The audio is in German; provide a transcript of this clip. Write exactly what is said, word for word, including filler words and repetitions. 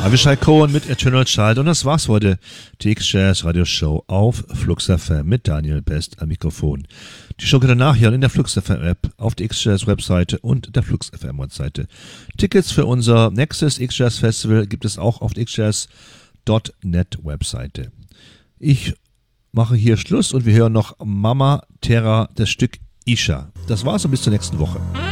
Avishai Cohen mit Eternal Child und das war's heute. Die X-Jazz Radio Show auf Flux F M mit Daniel Best am Mikrofon. Die Show könnt ihr nachhören in der Flux F M App, auf der X-Jazz Webseite und der Flux F M Webseite. Tickets für unser nächstes X-Jazz Festival gibt es auch auf der x jazz Punkt net Webseite. Ich mache hier Schluss und wir hören noch Mama Terra, das Stück Isha. Das war's und bis zur nächsten Woche.